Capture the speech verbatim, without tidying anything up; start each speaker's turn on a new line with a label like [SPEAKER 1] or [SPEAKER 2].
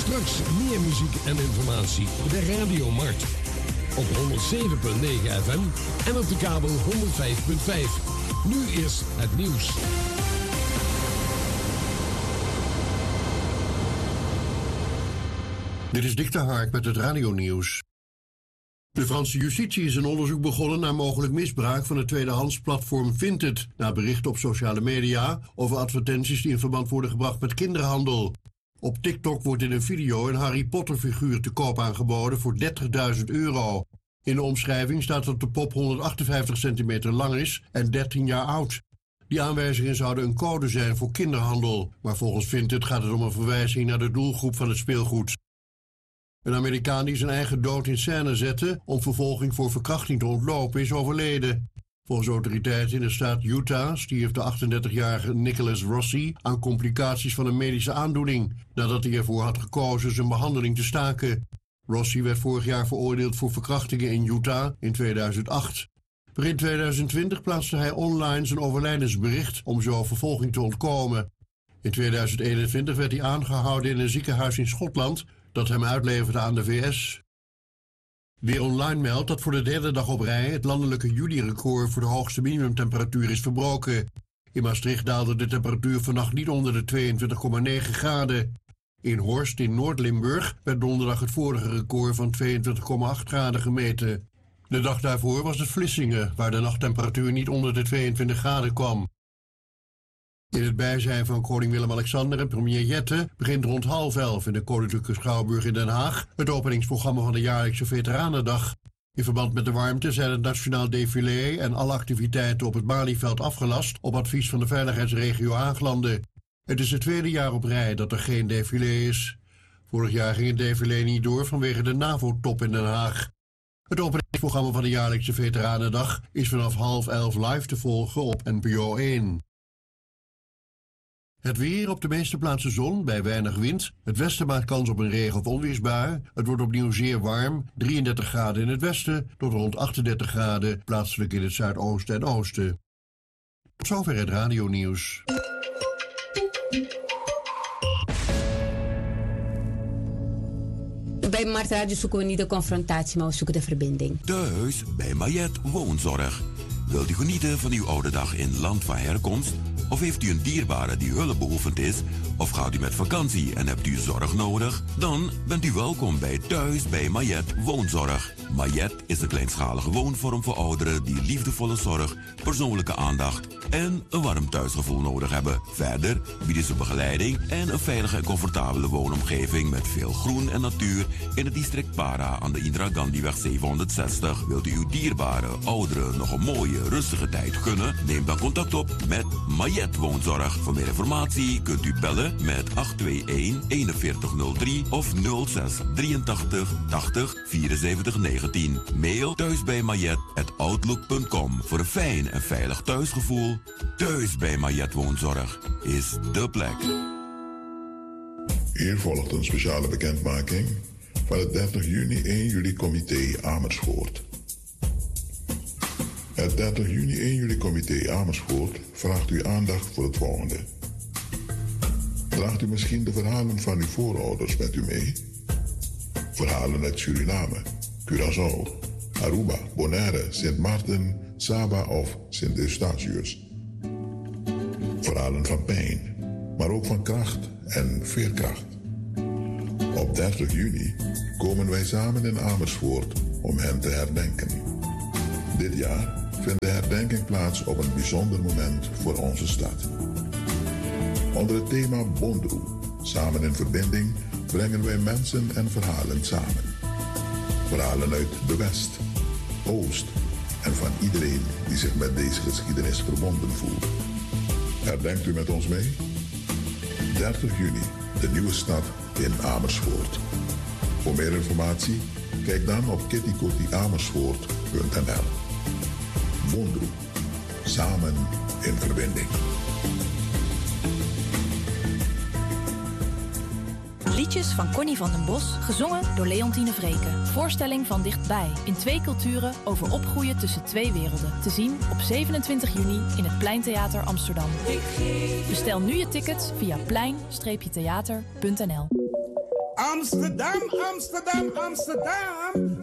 [SPEAKER 1] Straks meer muziek en informatie. De Radiomarkt. Op honderdzeven komma negen F M en op de kabel honderdvijf komma vijf. Nu is het nieuws.
[SPEAKER 2] Dit is Dick de Hark met het radionieuws. De Franse justitie is een onderzoek begonnen naar mogelijk misbruik van het tweedehandsplatform Vinted, na berichten op sociale media over advertenties die in verband worden gebracht met kinderhandel. Op TikTok wordt in een video een Harry Potter figuur te koop aangeboden voor dertigduizend euro. In de omschrijving staat dat de pop honderdachtenvijftig centimeter lang is en dertien jaar oud. Die aanwijzingen zouden een code zijn voor kinderhandel, maar volgens Vinted gaat het om een verwijzing naar de doelgroep van het speelgoed. Een Amerikaan die zijn eigen dood in scène zette om vervolging voor verkrachting te ontlopen is overleden. Volgens autoriteiten in de staat Utah stierf de achtendertigjarige Nicholas Rossi aan complicaties van een medische aandoening, nadat hij ervoor had gekozen zijn behandeling te staken. Rossi werd vorig jaar veroordeeld voor verkrachtingen in Utah in tweeduizend acht. Begin tweeduizend twintig plaatste hij online zijn overlijdensbericht om zo vervolging te ontkomen. In tweeduizend eenentwintig werd hij aangehouden in een ziekenhuis in Schotland dat hem uitleverde aan de V S. Weer Online meldt dat voor de derde dag op rij het landelijke juli-record voor de hoogste minimumtemperatuur is verbroken. In Maastricht daalde de temperatuur vannacht niet onder de tweeëntwintig komma negen graden. In Horst in Noord-Limburg werd donderdag het vorige record van tweeëntwintig komma acht graden gemeten. De dag daarvoor was het Vlissingen, waar de nachttemperatuur niet onder de tweeëntwintig graden kwam. In het bijzijn van koning Willem-Alexander en premier Jette begint rond half elf in de Koninklijke Schouwburg in Den Haag het openingsprogramma van de jaarlijkse Veteranendag. In verband met de warmte zijn het Nationaal Défilé en alle activiteiten op het Malieveld afgelast op advies van de veiligheidsregio Haaglanden. Het is het tweede jaar op rij dat er geen défilé is. Vorig jaar ging het défilé niet door vanwege de NAVO-top in Den Haag. Het openingsprogramma van de jaarlijkse Veteranendag is vanaf half elf live te volgen op N P O één. Het weer: op de meeste plaatsen zon, bij weinig wind. Het westen maakt kans op een regen- of onweersbui. Het wordt opnieuw zeer warm, drieëndertig graden in het westen tot rond achtendertig graden, plaatselijk in het zuidoosten en oosten. Tot zover het radionieuws.
[SPEAKER 3] Bij Mart Radio zoeken we niet de confrontatie, maar we zoeken de verbinding.
[SPEAKER 4] Thuis bij Mayet Woonzorg. Wilt u genieten van uw oude dag in land van herkomst? Of heeft u een dierbare die hulpbehoevend is? Of gaat u met vakantie en hebt u zorg nodig? Dan bent u welkom bij Thuis bij Mayet Woonzorg. Mayet is een kleinschalige woonvorm voor ouderen die liefdevolle zorg, persoonlijke aandacht en een warm thuisgevoel nodig hebben. Verder bieden ze begeleiding en een veilige en comfortabele woonomgeving met veel groen en natuur in het district Para aan de Indira Gandhiweg zevenhonderdzestig. Wilt u uw dierbare ouderen nog een mooie, rustige tijd gunnen? Neem dan contact op met Mayet Woonzorg. Voor meer informatie kunt u bellen met acht twee een, eenenveertig nul drie of nul zes drieëntachtig tachtig vierenzeventig negentien. Mail thuisbijmayet at outlook punt com voor een fijn en veilig thuisgevoel. Thuis bij Mayet Woonzorg is de plek.
[SPEAKER 5] Hier volgt een speciale bekendmaking van het dertig juni één juli comité Amersfoort. Het dertig juni één juli comité Amersfoort vraagt uw aandacht voor het volgende. Draagt u misschien de verhalen van uw voorouders met u mee? Verhalen uit Suriname, Curaçao, Aruba, Bonaire, Sint Maarten, Saba of Sint Eustatius. Verhalen van pijn, maar ook van kracht en veerkracht. Op dertig juni komen wij samen in Amersfoort om hen te herdenken. Dit jaar vindt de herdenking plaats op een bijzonder moment voor onze stad. Onder het thema Bondru, samen in verbinding, brengen wij mensen en verhalen samen. Verhalen uit de West, Oost en van iedereen die zich met deze geschiedenis verbonden voelt. Herdenkt u met ons mee? dertig juni, de nieuwe stad in Amersfoort. Voor meer informatie, kijk dan op kitty kotti amersfoort punt n l. Bondru, samen in verbinding.
[SPEAKER 6] Liedjes van Connie van den Bos, gezongen door Leontine Vreken. Voorstelling van dichtbij, in twee culturen over opgroeien tussen twee werelden. Te zien op zevenentwintig juni in het Pleintheater Amsterdam. Bestel nu je tickets via plein theater punt n l.
[SPEAKER 7] Amsterdam, Amsterdam, Amsterdam.